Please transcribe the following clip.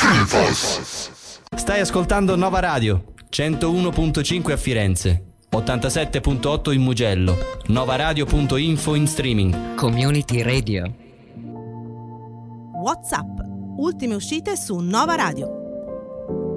Stai ascoltando Nova Radio 101.5 a Firenze, 87.8 in Mugello, novaradio.info in streaming. Community Radio. WhatsApp. Ultime uscite su Nova Radio.